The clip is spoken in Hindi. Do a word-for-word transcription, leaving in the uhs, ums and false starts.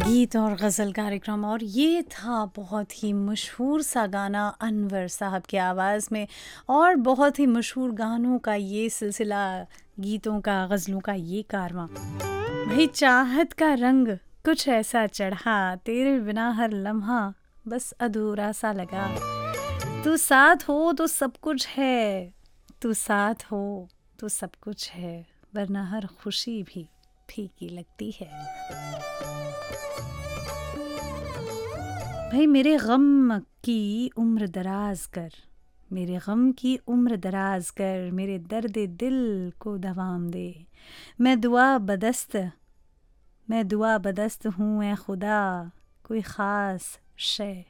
गीत और गज़ल कार्यक्रम, और ये था बहुत ही मशहूर सा गाना अनवर साहब की आवाज़ में, और बहुत ही मशहूर गानों का ये सिलसिला, गीतों का, गज़लों का ये कारवां। भाई चाहत का रंग कुछ ऐसा चढ़ा, तेरे बिना हर लम्हा बस अधूरा सा लगा। तू साथ हो तो सब कुछ है, तू साथ हो तो सब कुछ है, वरना हर खुशी भी फीकी लगती है। भाई मेरे गम की उम्र दराज कर, मेरे गम की उम्र दराज कर, मेरे दर्द दिल को दवाम दे। मैं दुआ बदस्त मैं दुआ बदस्त हूँ ए खुदा, कोई ख़ास शय